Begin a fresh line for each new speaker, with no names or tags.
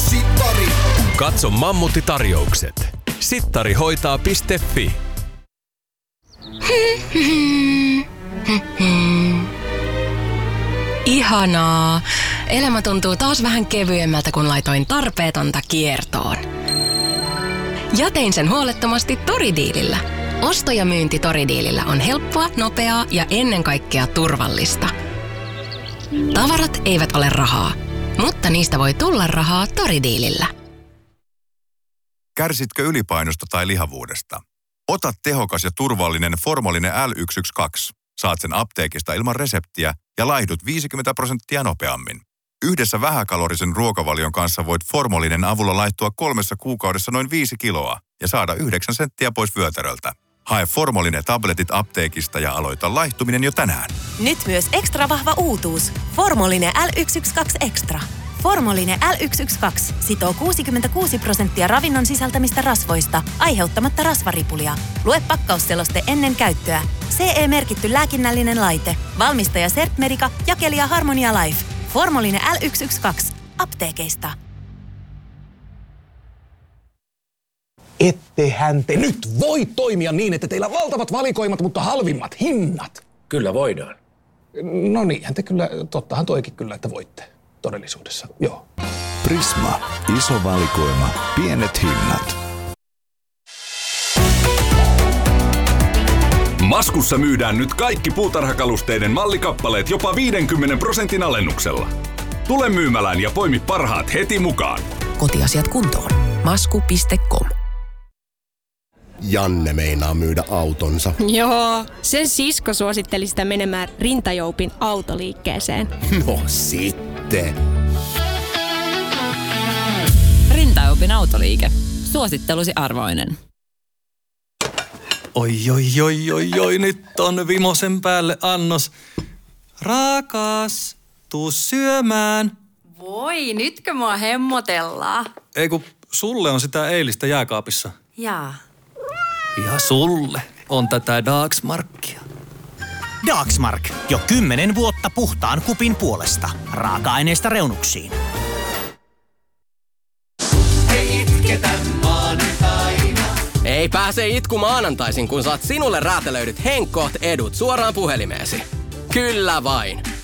Sittari.
Katso Mammutti-tarjoukset. Sittarihoitaa.fi.
Ihanaa. Elämä tuntuu taas vähän kevyemmältä, kun laitoin tarpeetonta kiertoon. Ja tein sen huolettomasti Tori-diilillä. Osto- ja myynti Tori-diilillä on helppoa, nopeaa ja ennen kaikkea turvallista. Tavarat eivät ole rahaa, mutta niistä voi tulla rahaa Tori-diilillä.
Kärsitkö ylipainosta tai lihavuudesta? Ota tehokas ja turvallinen Formolinen L112. Saat sen apteekista ilman reseptiä ja laihdut 50% nopeammin. Yhdessä vähäkalorisen ruokavalion kanssa voit Formolinen avulla laihtua 3 kuukaudessa noin 5 kiloa ja saada 9 senttiä pois vyötäröltä. Hae Formolinen tabletit apteekista ja aloita laihtuminen jo tänään.
Nyt myös ekstra vahva uutuus. Formolinen L112 Extra. Formolinen L112 sitoo 66% ravinnon sisältämistä rasvoista, aiheuttamatta rasvaripulia. Lue pakkausseloste ennen käyttöä. CE-merkitty lääkinnällinen laite. Valmistaja Certmedica, jakelija Harmonia Life. Formolinen L112. Apteekeista.
Ettehän te nyt voi toimia niin, että teillä on valtavat valikoimat, mutta halvimmat hinnat.
Kyllä voidaan.
No niinhän te kyllä, tottahan toikin kyllä, että voitte todellisuudessa, joo.
Prisma. Iso valikoima. Pienet hinnat.
Maskussa myydään nyt kaikki puutarhakalusteiden mallikappaleet jopa 50% alennuksella. Tule myymälään ja poimi parhaat heti mukaan.
Kotiasiat kuntoon. Masku.com.
Janne meinaa myydä autonsa.
Joo, sen sisko suositteli sitä menemään Rintajoupin autoliikkeeseen.
No sitten.
Rintajoupin autoliike. Suosittelusi arvoinen.
Oi, nyt on vimosen päälle annos. Rakas, tuu syömään.
Voi, nytkö mua hemmotellaan?
Ei kun sulle on sitä eilistä jääkaapissa.
Jaa.
Ja sulle on tätä Dagsmarkia.
Dagsmark. Jo 10 vuotta puhtaan kupin puolesta. Raaka-aineista reunuksiin.
Ei itketä maanantaina.
Ei pääse itku maanantaisin, kun saat sinulle räätälöidyt Henkkoht edut suoraan puhelimeesi. Kyllä vain.